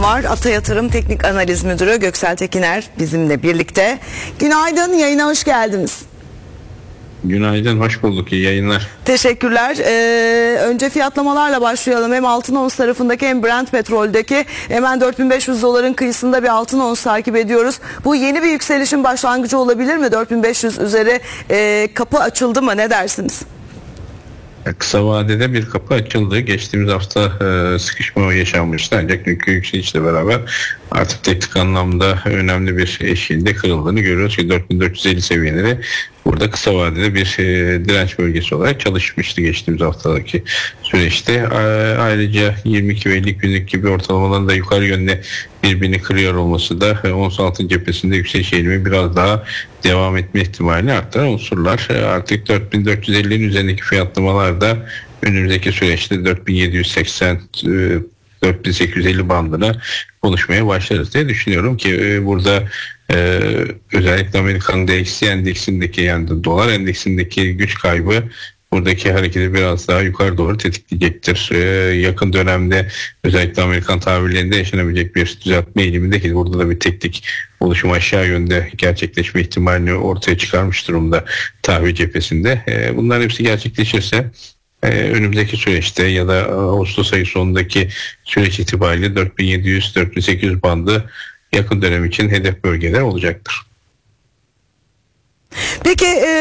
konuğum var. Ata Yatırım Teknik Analiz Müdürü Göksel Tekiner bizimle birlikte. Günaydın, yayına hoş geldiniz. Günaydın, hoş bulduk. İyi yayınlar. Teşekkürler. Önce fiyatlamalarla başlayalım. Hem altın ons tarafındaki hem Brent petroldeki hemen 4500 doların kıyısında bir altın ons takip ediyoruz. Bu yeni bir yükselişin başlangıcı olabilir mi? 4500 üzeri kapı açıldı mı? Ne dersiniz? Kısa vadede bir kapı açıldı. Geçtiğimiz hafta sıkışma yaşanmıştı. Ancak dünkü yükselişle beraber artık teknik anlamda önemli bir eşiğin de kırıldığını görüyoruz ki 4450 seviyeleri burada kısa vadede bir direnç bölgesi olarak çalışmıştı geçtiğimiz haftadaki süreçte. Ayrıca 22 ve 50 günlük gibi ortalamaların da yukarı yönde birbirini kırıyor olması da ons altın cephesinde yükseliş eğilimi biraz daha devam etme ihtimalini arttıran unsurlar. Artık 4450'nin üzerindeki fiyatlamalar da önümüzdeki süreçte 4780 4850 bandına konuşmaya başlarız diye düşünüyorum ki burada özellikle Amerikan DXY endeksindeki yani dolar endeksindeki güç kaybı buradaki hareketi biraz daha yukarı doğru tetikleyecektir. Yakın dönemde özellikle Amerikan tahvillerinde yaşanabilecek bir düzeltme eğiliminde ki burada da bir teknik oluşum aşağı yönde gerçekleşme ihtimalini ortaya çıkarmış durumda tahvil cephesinde. Bunların hepsi gerçekleşirse önümüzdeki süreçte ya da Ağustos ayı sonundaki süreç itibariyle 4700-4800 bandı yakın dönem için hedef bölgeler olacaktır. Peki